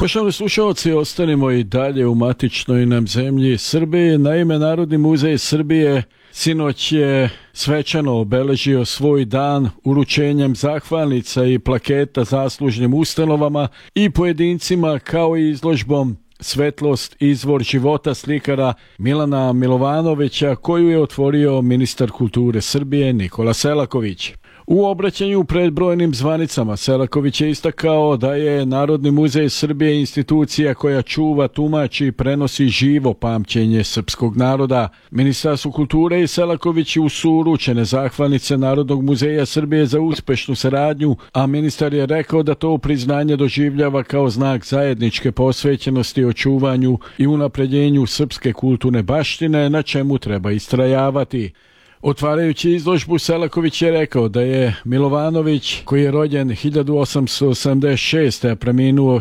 Poštovani slušalci, ostanimo i dalje u matičnoj nam zemlji Srbiji. Naime, Narodni muzej Srbije sinoć je svečano obeležio svoj dan uručenjem zahvalnica i plaketa zaslužnim ustanovama i pojedincima, kao i izložbom Svetlost, izvor života slikara Milana Milovanovića, koju je otvorio ministar kulture Srbije Nikola Selaković. U obraćanju pred brojnim zvanicama Selaković je istakao da je Narodni muzej Srbije institucija koja čuva, tumači i prenosi živo pamćenje srpskog naroda. Ministarstvo kulture i Selaković su uručene zahvalnice Narodnog muzeja Srbije za uspešnu saradnju, a ministar je rekao da to priznanje doživljava kao znak zajedničke posvećenosti očuvanju i unapređenju srpske kulturne baštine, na čemu treba istrajavati. Otvarajući izložbu, Selaković je rekao da je Milovanović, koji je rođen 1886. a preminuo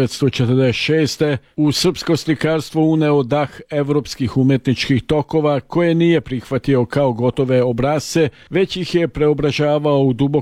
1946. u srpsko slikarstvo uneo dah evropskih umetničkih tokova koje nije prihvatio kao gotove obrasce, već ih je preobražavao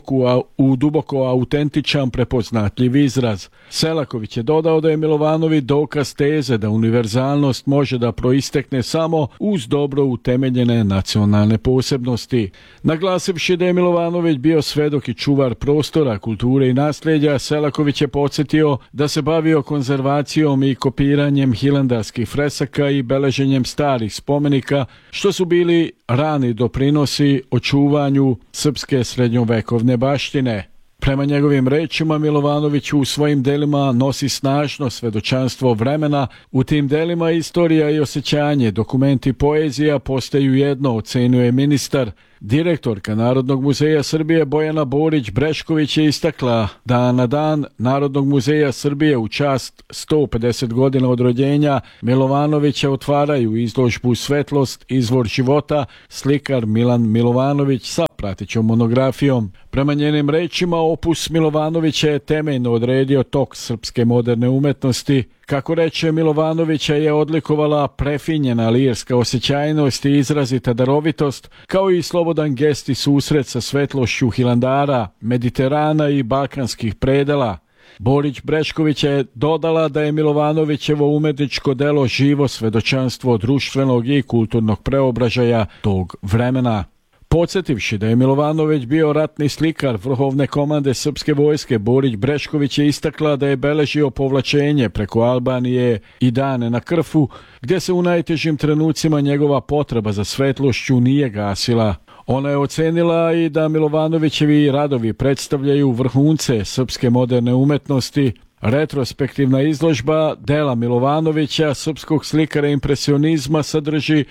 u duboko autentičan prepoznatljiv izraz. Selaković je dodao da je Milovanović dokaz teze da univerzalnost može da proistekne samo uz dobro utemeljene nacionalne posebnosti. Naglasivši da je Milovanović bio svedok i čuvar prostora, kulture i nasljeđa, Selaković je podsjetio da se bavio konzervacijom i kopiranjem hilandarskih fresaka i beleženjem starih spomenika, što su bili rani doprinosi očuvanju srpske srednjovekovne baštine. Prema njegovim rečima, Milovanović u svojim delima nosi snažno svedočanstvo vremena. U tim delima istorija i osjećanje, dokumenti i poezija postaju jedno, ocenio je ministar. Direktorka Narodnog muzeja Srbije Bojana Borić-Brešković je istakla da na dan Narodnog muzeja Srbije u čast 150 godina od rođenja Milovanovića otvaraju izložbu Svetlost, izvor života, slikar Milan Milovanović sa pratećom monografijom. Prema njenim rečima, opus Milovanovića je temeljno odredio tok srpske moderne umetnosti. Kako reče, Milovanovića je odlikovala prefinjena lirska osjećajnost i izrazita darovitost, kao i slobodan gest i susret sa svetlošću Hilandara, Mediterana i balkanskih predela. Borić-Brešković je dodala da je Milovanovićevo umetničko delo živo svedočanstvo društvenog i kulturnog preobražaja tog vremena. Podsjetivši da je Milovanović bio ratni slikar vrhovne komande srpske vojske, Borić-Brešković je istakla da je beležio povlačenje preko Albanije i dane na Krfu, gdje se u najtežim trenucima njegova potreba za svetlošću nije gasila. Ona je ocenila i da Milovanovićevi radovi predstavljaju vrhunce srpske moderne umetnosti. Retrospektivna izložba dela Milovanovića, srpskog slikara impresionizma, sadrži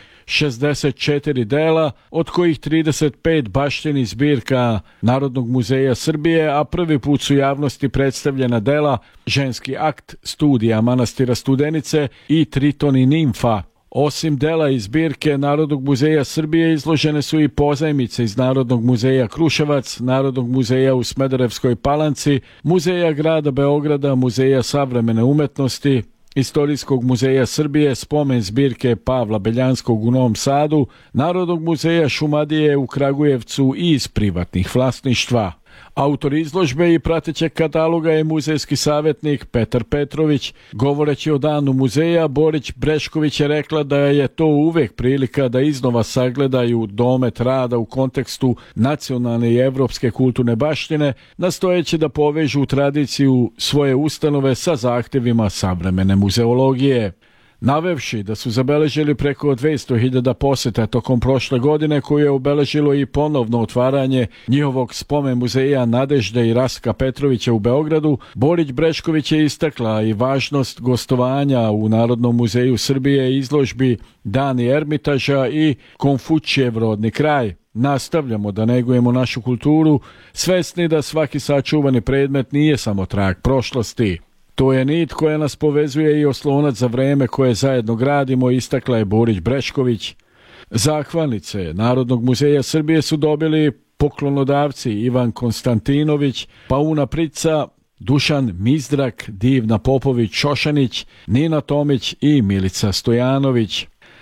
64 dela, od kojih 35 baštini zbirka Narodnog muzeja Srbije, a prvi put su javnosti predstavljena dela Ženski akt, studija manastira Studenice i Triton i nimfa. Osim dela iz zbirke Narodnog muzeja Srbije izložene su i pozajmice iz Narodnog muzeja Kruševac, Narodnog muzeja u Smederevskoj Palanci, Muzeja grada Beograda, Muzeja savremene umetnosti, Istorijskog muzeja Srbije, spomen zbirke Pavla Beljanskog u Novom Sadu, Narodnog muzeja Šumadije u Kragujevcu i iz privatnih vlasništva. Autor izložbe i pratećeg kataloga je muzejski savjetnik Petar Petrović. Govoreći o danu muzeja, Borić-Brešković je rekla da je to uvek prilika da iznova sagledaju domet rada u kontekstu nacionalne i evropske kulturne baštine, nastojeći da povežu tradiciju svoje ustanove sa zahtjevima savremene muzeologije. Navevši da su zabeležili preko 200.000 poseta tokom prošle godine, koje je obeležilo i ponovno otvaranje njihovog spomen muzeja Nadežde i Rastka Petrovića u Beogradu, Borić-Brešković je istakla i važnost gostovanja u Narodnom muzeju Srbije izložbi Dani Ermitaža i Konfučijev rodni kraj. Nastavljamo da negujemo našu kulturu, svesni da svaki sačuvani predmet nije samo trag prošlosti. To je nit koja nas povezuje i oslonac za vreme koje zajedno gradimo, istakla je Borić-Brešković. Zahvalnice Narodnog muzeja Srbije su dobili poklonodavci Ivan Konstantinović, Pauna Prica, Dušan Mizdrak, Divna Popović Šošanić, Nina Tomić i Milica Stojanović.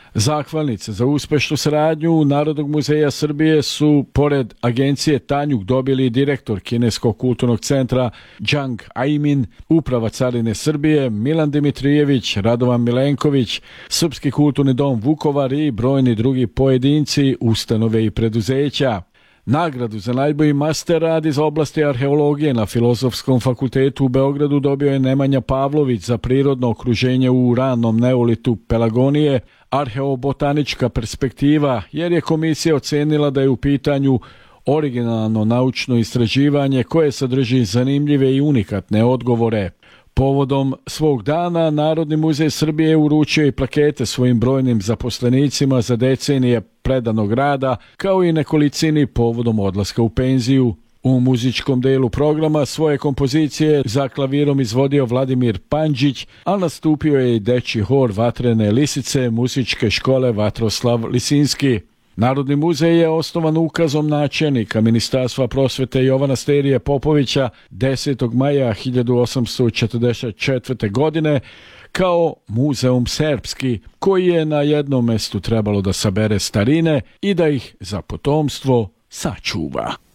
Zahvalnice za uspešnu saradnju Narodnog muzeja Srbije su, pored agencije Tanjug, dobili direktor Kineskog kulturnog centra Džang Ajmin, Uprava carine Srbije Milan Dimitrijević, Radovan Milenković, Srpski kulturni dom Vukovar i brojni drugi pojedinci, ustanove i preduzeća. Nagradu za najbolji master rad iz oblasti arheologije na Filozofskom fakultetu u Beogradu dobio je Nemanja Pavlović za prirodno okruženje u ranom neolitu Pelagonije, arheobotanička perspektiva, jer je komisija ocenila da je u pitanju originalno naučno istraživanje koje sadrži zanimljive i unikatne odgovore. Povodom svog dana Narodni muzej Srbije uručio i plakete svojim brojnim zaposlenicima za decenije predanog rada, kao i nekolicini povodom odlaska u penziju. U muzičkom delu programa svoje kompozicije za klavirom izvodio Vladimir Pandžić, a nastupio je i dečji hor Vatrene lisice muzičke škole Vatroslav Lisinski. Narodni muzej je osnovan ukazom načelnika Ministarstva prosvete Jovana Sterije Popovića 10. maja 1844. godine kao muzeum serbski, koji je na jednom mestu trebalo da sabere starine i da ih za potomstvo sačuva.